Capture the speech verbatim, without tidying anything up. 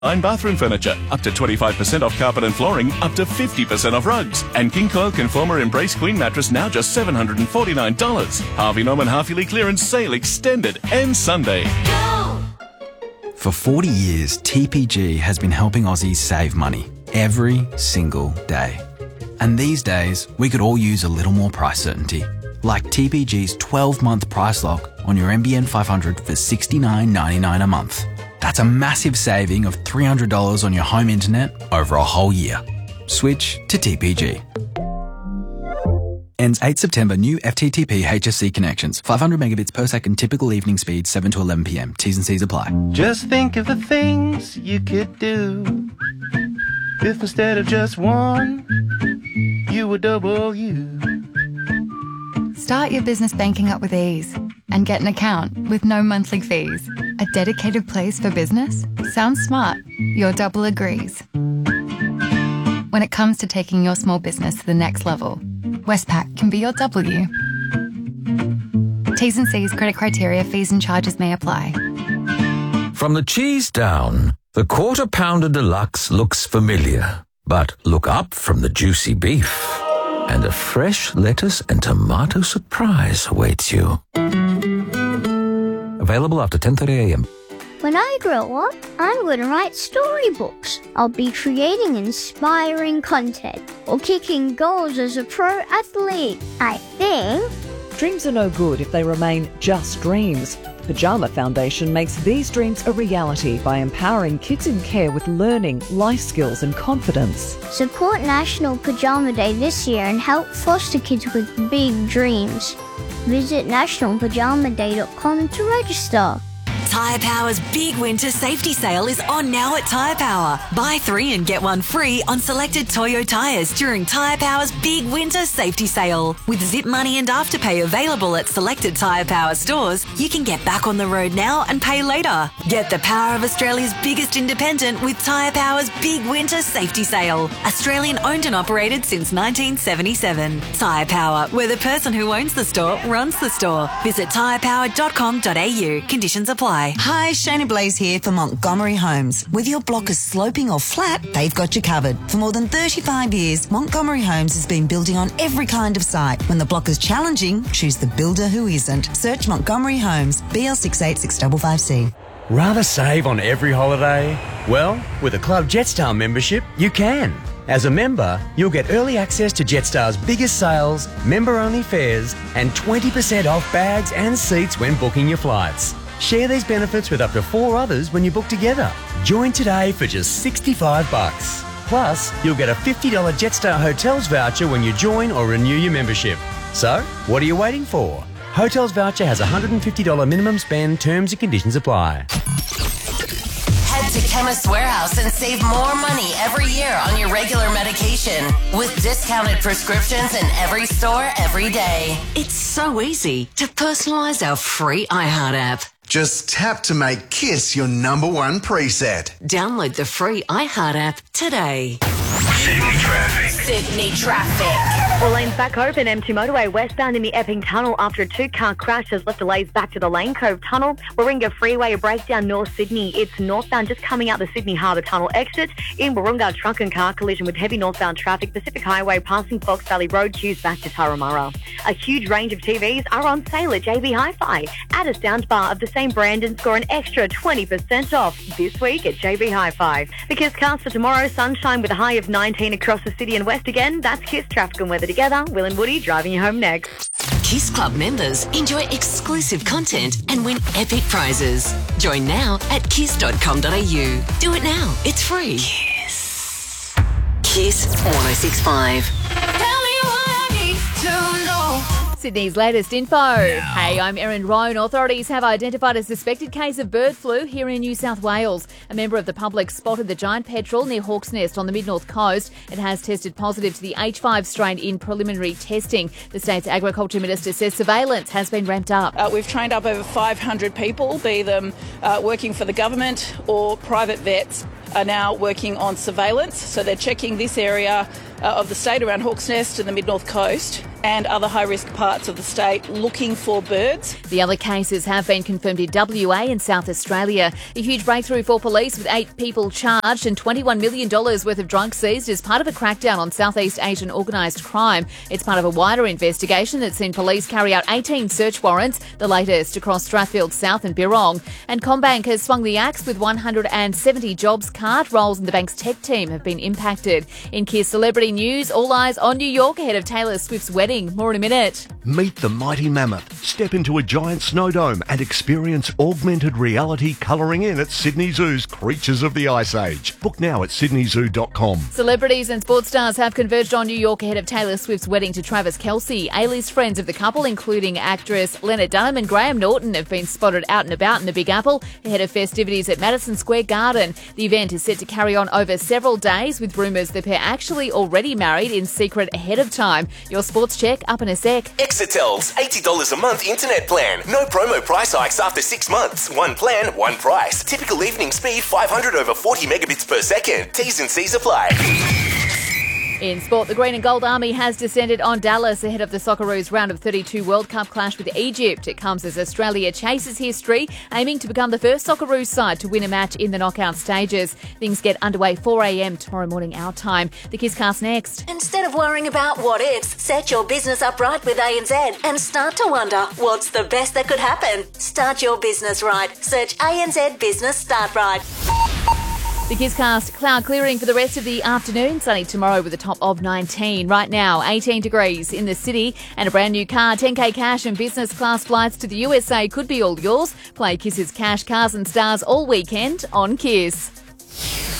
Fine bathroom furniture, up to twenty-five percent off carpet and flooring, up to fifty percent off rugs. And King Coil Conformer Embrace Queen mattress now just seven hundred forty-nine dollars. Harvey Norman Half-Yearly Clearance Sale extended and Sunday. Go! For forty years, T P G has been helping Aussies save money every single day. And these days, we could all use a little more price certainty. Like T P G's twelve-month price lock on your N B N five hundred for sixty-nine ninety-nine a month. That's a massive saving of three hundred dollars on your home internet over a whole year. Switch to T P G. Ends eighth September. New F T T P H S C connections. five hundred megabits per second typical evening speed, seven to eleven p m. T's and C's apply. Just think of the things you could do if instead of just one, you were double you. Start your business banking up with ease and get an account with no monthly fees. A dedicated place for business? Sounds smart. Your double agrees. When it comes to taking your small business to the next level, Westpac can be your W. T's and C's, credit criteria, fees and charges may apply. From the cheese down, the Quarter Pounder Deluxe looks familiar. But look up from the juicy beef, and a fresh lettuce and tomato surprise awaits you. Available after ten thirty a m. When I grow up, I'm going to write storybooks. I'll be creating inspiring content or kicking goals as a pro athlete. I think. Dreams are no good if they remain just dreams. Pyjama Foundation makes these dreams a reality by empowering kids in care with learning, life skills and confidence. Support National Pyjama Day this year and help foster kids with big dreams. Visit national pyjama day dot com to register. Tyre Power's big winter safety sale is on now at Tyre Power. Buy three and get one free on selected Toyo tyres during Tyre Power's big winter safety sale. With Zip Money and Afterpay available at selected Tyre Power stores, you can get back on the road now and pay later. Get the power of Australia's biggest independent with Tyre Power's big winter safety sale. Australian owned and operated since nineteen seventy-seven. Tyre Power, where the person who owns the store runs the store. Visit tyre power dot com dot a u. Conditions apply. Hi, Shana Blaze here for Montgomery Homes. Whether your block is sloping or flat, they've got you covered. For more than thirty-five years, Montgomery Homes has been building on every kind of site. When the block is challenging, choose the builder who isn't. Search Montgomery Homes, B L six eight six five five C. Rather save on every holiday? Well, with a Club Jetstar membership, you can. As a member, you'll get early access to Jetstar's biggest sales, member-only fares, and twenty percent off bags and seats when booking your flights. Share these benefits with up to four others when you book together. Join today for just sixty-five bucks. Plus, you'll get a fifty dollars Jetstar Hotels voucher when you join or renew your membership. So, what are you waiting for? Hotels voucher has a one hundred fifty dollars minimum spend. Terms and conditions apply. Head to Chemist Warehouse and save more money every year on your regular medication with discounted prescriptions in every store every day. It's so easy to personalise our free iHeart app. Just tap to make KISS your number one preset. Download the free iHeart app today. Sydney traffic. Sydney traffic. All lanes back open. M two motorway westbound in the Epping Tunnel after a two-car crash has left delays back to the Lane Cove Tunnel. Warringah Freeway, a breakdown North Sydney. It's northbound just coming out the Sydney Harbour Tunnel exit. In Warringah, truck and car collision with heavy northbound traffic. Pacific Highway passing Fox Valley Road, queues back to Turramurra. A huge range of T Vs are on sale at J B Hi-Fi. Add a soundbar of the same brand and score an extra twenty percent off this week at J B Hi-Fi. The KISS cast for tomorrow, sunshine with a high of nineteen across the city and west again. That's KISS traffic and weather together. Will and Woody driving you home next. KISS Club members enjoy exclusive content and win epic prizes. Join now at kiss dot com dot a u. Do it now. It's free. KISS. KISS one oh six point five. Tell me what I need to know. Sydney's latest info. Hey, I'm Erin Roan. Authorities have identified a suspected case of bird flu here in New South Wales. A member of the public spotted the giant petrel near Hawk's Nest on the mid-north coast. It has tested positive to the H five strain in preliminary testing. The state's Agriculture Minister says surveillance has been ramped up. Uh, we've trained up over five hundred people, be them uh, working for the government or private vets, are now working on surveillance. So they're checking this area uh, of the state around Hawk's Nest and the mid-north coast and other high-risk parts of the state looking for birds. The other cases have been confirmed in W A and South Australia. A huge breakthrough for police with eight people charged and twenty-one million dollars worth of drugs seized as part of a crackdown on Southeast Asian organised crime. It's part of a wider investigation that's seen police carry out eighteen search warrants, the latest across Strathfield South and Birrong. And CommBank has swung the axe with one hundred seventy jobs cut. Roles in the bank's tech team have been impacted. In Kiss Celebrity News, all eyes on New York ahead of Taylor Swift's wedding. More in a minute. Meet the mighty mammoth. Step into a giant snow dome and experience augmented reality colouring in at Sydney Zoo's Creatures of the Ice Age. Book now at sydney zoo dot com. Celebrities and sports stars have converged on New York ahead of Taylor Swift's wedding to Travis Kelce. A-list friends of the couple, including actress Lena Dunham and Graham Norton, have been spotted out and about in the Big Apple ahead of festivities at Madison Square Garden. The event is set to carry on over several days, with rumours the pair actually already married in secret ahead of time. Your sports check up in a sec. Exetel's eighty dollars a month internet plan. No promo price hikes after six months. One plan, one price. Typical evening speed five hundred over forty megabits per second. T's and C's apply. In sport, the Green and Gold Army has descended on Dallas ahead of the Socceroos round of thirty-two World Cup clash with Egypt. It comes as Australia chases history, aiming to become the first Socceroos side to win a match in the knockout stages. Things get underway four a.m. tomorrow morning our time. The Kisscast next. Instead of worrying about what ifs, set your business up right with A N Z and start to wonder what's the best that could happen. Start your business right. Search A N Z Business Start Right. The Kisscast, cloud clearing for the rest of the afternoon. Sunny tomorrow with a top of nineteen. Right now, eighteen degrees in the city. And a brand new car, ten K cash and business class flights to the U S A could be all yours. Play Kiss's Cash, Cars and Stars all weekend on Kiss.